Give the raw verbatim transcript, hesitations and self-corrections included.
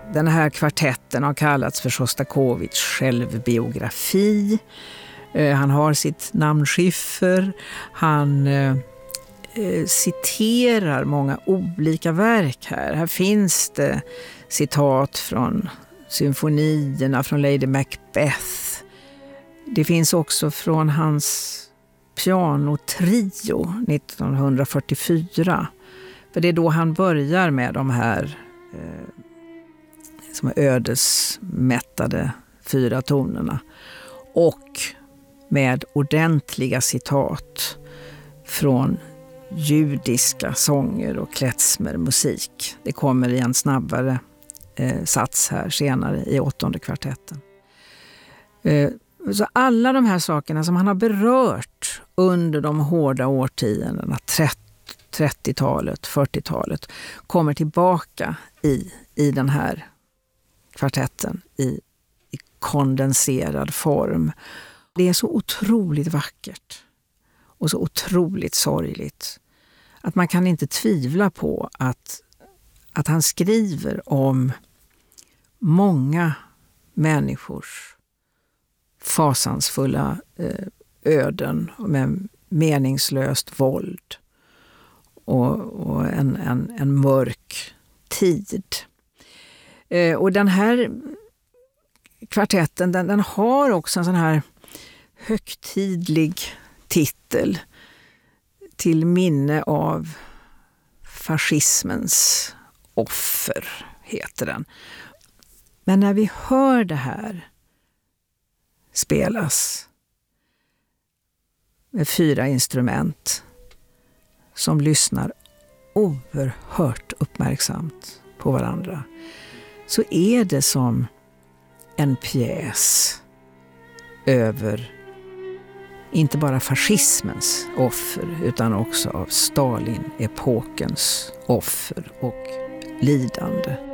Den här kvartetten har kallats för Sjostakovitjs självbiografi. Han har sitt namnskiffer. Han eh, citerar många olika verk här. Här finns det citat från symfonierna, från Lady Macbeth. Det finns också från hans pianotrio nittonhundrafyrtiofyra. För det är då han börjar med de här eh, som är ödesmättade fyra tonerna. Och med ordentliga citat från judiska sånger och klezmermusik. Det kommer i en snabbare eh, sats här senare i åttonde kvartetten. Eh, så alla de här sakerna som han har berört under de hårda årtiondena, trettiotalet, fyrtiotalet, kommer tillbaka i, i den här kvartetten i, i kondenserad form. Det är så otroligt vackert och så otroligt sorgligt att man kan inte tvivla på att, att han skriver om många människors fasansfulla eh, öden med meningslöst våld och, och en, en, en mörk tid. Eh, och den här kvartetten, den, den har också en sån här högtidlig titel till minne av fascismens offer, heter den. Men när vi hör det här spelas med fyra instrument som lyssnar oerhört uppmärksamt på varandra, så är det som en pjäs över inte bara fascismens offer utan också av Stalin-epokens offer och lidande.